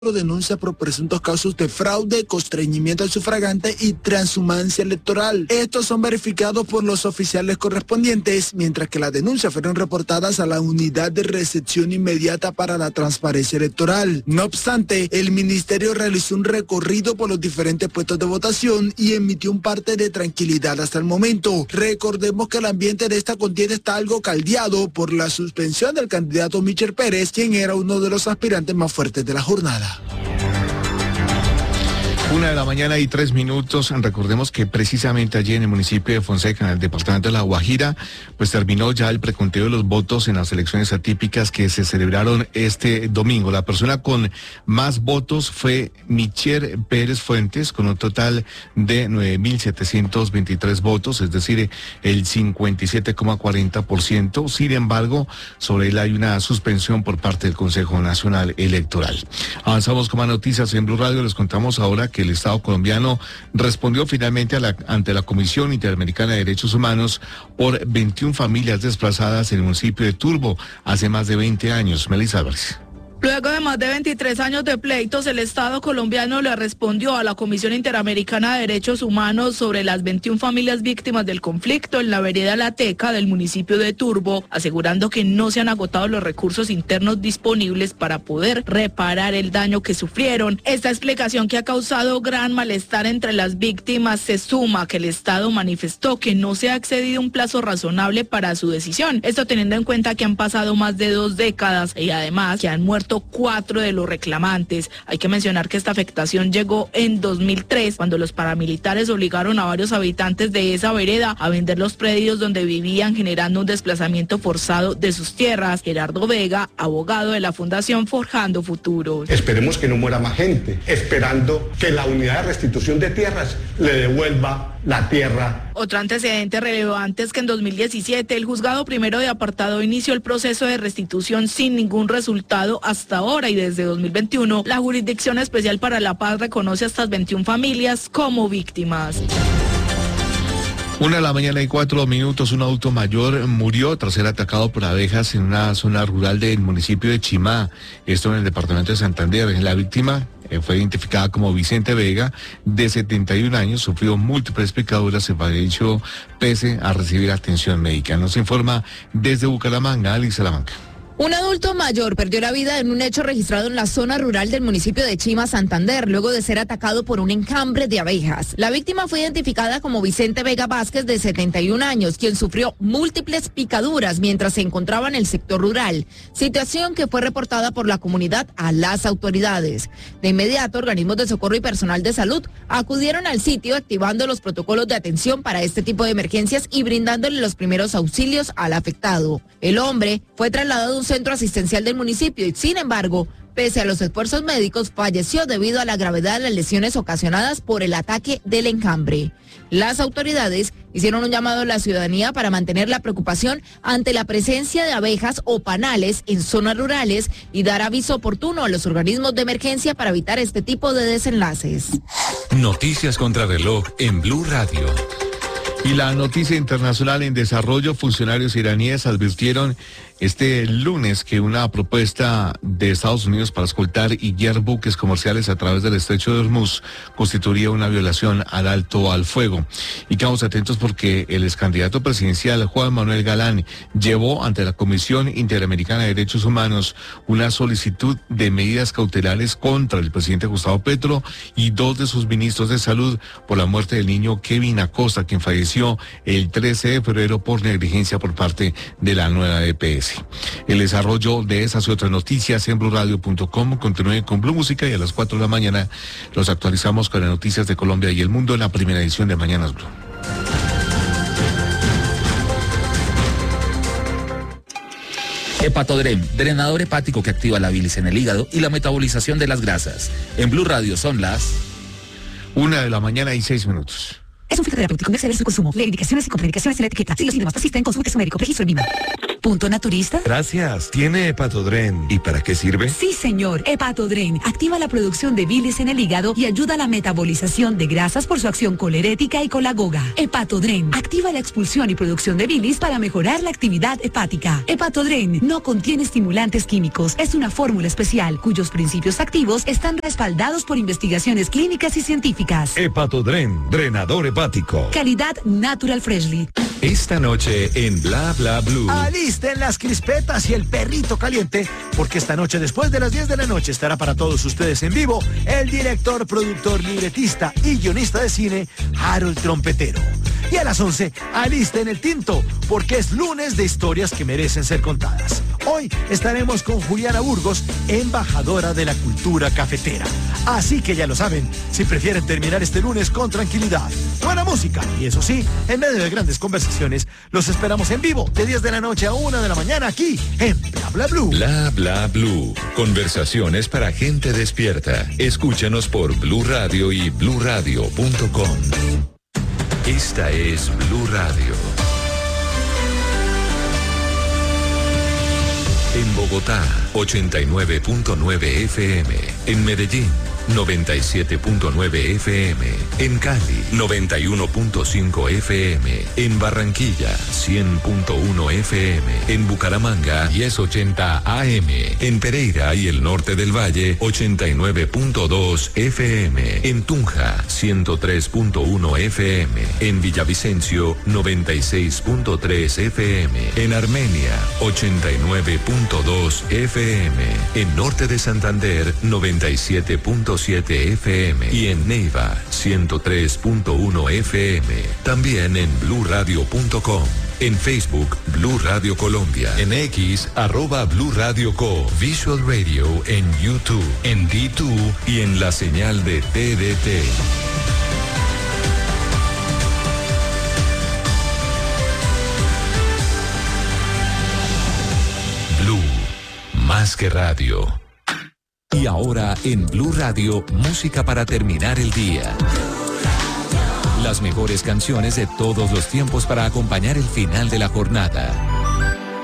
denuncia por presuntos casos de fraude, constreñimiento al sufragante y transhumancia electoral. Estos son verificados por los oficiales correspondientes, mientras que las denuncias fueron reportadas a la Unidad de Recepción Inmediata para la Transparencia Electoral. No obstante, el ministerio realizó un recorrido por los diferentes puestos de votación y emitió un parte de tranquilidad hasta el momento. Recordemos que el ambiente de esta contienda está algo caldeado por la suspensión del candidato Michel Pérez, quien era uno de los aspirantes más fuertes de la jornada. 1:03 a.m. Recordemos que precisamente allí en el municipio de Fonseca, en el departamento de La Guajira, pues terminó ya el preconteo de los votos en las elecciones atípicas que se celebraron este domingo. La persona con más votos fue Michel Pérez Fuentes, con un total de 9.723 votos, es decir, el 57,40%. Sin embargo, sobre él hay una suspensión por parte del Consejo Nacional Electoral. Avanzamos con más noticias en Blue Radio. Les contamos ahora que el Estado colombiano respondió finalmente ante la Comisión Interamericana de Derechos Humanos por 21 familias desplazadas en el municipio de Turbo hace más de 20 años. Melissa Álvarez. Luego de más de 23 años de pleitos, el Estado colombiano le respondió a la Comisión Interamericana de Derechos Humanos sobre las 21 familias víctimas del conflicto en la vereda La Teca del municipio de Turbo, asegurando que no se han agotado los recursos internos disponibles para poder reparar el daño que sufrieron. Esta explicación, que ha causado gran malestar entre las víctimas, se suma a que el Estado manifestó que no se ha excedido un plazo razonable para su decisión. Esto teniendo en cuenta que han pasado más de 2 décadas y además que han muerto 4 de los reclamantes. Hay que mencionar que esta afectación llegó en 2003, cuando los paramilitares obligaron a varios habitantes de esa vereda a vender los predios donde vivían, generando un desplazamiento forzado de sus tierras. Gerardo Vega, abogado de la Fundación Forjando Futuros. Esperemos que no muera más gente, esperando que la unidad de restitución de tierras le devuelva la tierra. Otro antecedente relevante es que en 2017 el Juzgado Primero de Apartado inició el proceso de restitución sin ningún resultado hasta ahora, y desde 2021 la Jurisdicción Especial para la Paz reconoce a estas 21 familias como víctimas. 1:04 a.m. Un adulto mayor murió tras ser atacado por abejas en una zona rural del municipio de Chimá, esto en el departamento de Santander. La víctima fue identificada como Vicente Vega, de 71 años, sufrió múltiples picaduras, se falleció pese a recibir atención médica. Nos informa desde Bucaramanga, Ali Salamanca. Un adulto mayor perdió la vida en un hecho registrado en la zona rural del municipio de Chima, Santander, luego de ser atacado por un enjambre de abejas. La víctima fue identificada como Vicente Vega Vázquez, de 71 años, quien sufrió múltiples picaduras mientras se encontraba en el sector rural, situación que fue reportada por la comunidad a las autoridades. De inmediato, organismos de socorro y personal de salud acudieron al sitio, activando los protocolos de atención para este tipo de emergencias y brindándole los primeros auxilios al afectado. El hombre fue trasladado a un centro asistencial del municipio y, sin embargo, pese a los esfuerzos médicos, falleció debido a la gravedad de las lesiones ocasionadas por el ataque del enjambre. Las autoridades hicieron un llamado a la ciudadanía para mantener la preocupación ante la presencia de abejas o panales en zonas rurales y dar aviso oportuno a los organismos de emergencia para evitar este tipo de desenlaces. Noticias contra reloj en Blue Radio. Y la noticia internacional en desarrollo: funcionarios iraníes advirtieron este lunes que una propuesta de Estados Unidos para escoltar y guiar buques comerciales a través del estrecho de Hormuz constituiría una violación al alto al fuego. Y quedamos atentos porque el excandidato presidencial Juan Manuel Galán llevó ante la Comisión Interamericana de Derechos Humanos una solicitud de medidas cautelares contra el presidente Gustavo Petro y 2 de sus ministros de salud por la muerte del niño Kevin Acosta, quien falleció el 13 de febrero por negligencia por parte de la nueva EPS. El desarrollo de esas y otras noticias en bluradio.com. Continúen con Blue Música y a las 4 de la mañana los actualizamos con las noticias de Colombia y el mundo en la primera edición de Mañanas Blue. Hepatodrem, drenador hepático que activa la bilis en el hígado y la metabolización de las grasas. En Blue Radio son las 1:06 a.m. Es un fitoterapéutico, no exceder su consumo. Lee indicaciones y contraindicaciones en la etiqueta. Si los síntomas persisten, consulte a su médico. Registro en Viva. ¿Punto naturista? Gracias. ¿Tiene Hepatodren? ¿Y para qué sirve? Sí, señor. Hepatodren activa la producción de bilis en el hígado y ayuda a la metabolización de grasas por su acción colerética y colagoga. Hepatodren activa la expulsión y producción de bilis para mejorar la actividad hepática. Hepatodren no contiene estimulantes químicos. Es una fórmula especial cuyos principios activos están respaldados por investigaciones clínicas y científicas. Hepatodren, drenador hepático. Calidad Natural Freshly. Esta noche en Bla Bla Blue. Alisten las crispetas y el perrito caliente, porque esta noche, después de las 10 de la noche, estará para todos ustedes en vivo el director, productor, libretista y guionista de cine, Harold Trompetero. Y a las 11, alisten el tinto, porque es lunes de historias que merecen ser contadas. Hoy estaremos con Juliana Burgos, embajadora de la cultura cafetera. Así que ya lo saben, si prefieren terminar este lunes con tranquilidad, buena música y eso sí, en medio de grandes conversaciones, los esperamos en vivo de 10 de la noche a 1 de la mañana aquí en Bla Bla Blue. Bla Bla Blue. Conversaciones para gente despierta. Escúchanos por Blue Radio y bluradio.com. Esta es Blue Radio. En Bogotá, 89.9 FM. En Medellín, 97.9 FM. En Cali, 91.5 FM. En Barranquilla, 100.1 FM. En Bucaramanga, 1080 AM. En Pereira y el norte del Valle, 89.2 FM. En Tunja, 103.1 FM. En Villavicencio, 96.3 FM. En Armenia, 89.2 FM. En norte de Santander, 97.7 FM y en Neiva 103.1 FM. También en bluradio.com. En Facebook, Blue Radio Colombia. En X, @Blue Radio Co. Visual Radio en YouTube, en D2 y en la señal de TDT. Blue, más que radio. Y ahora en Blue Radio, música para terminar el día. Las mejores canciones de todos los tiempos para acompañar el final de la jornada.